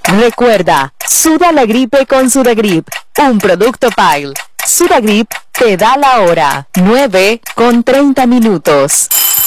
Recuerda, suda la gripe con Sudagrip, un producto Pile. Sudagrip te da la hora, 9:30.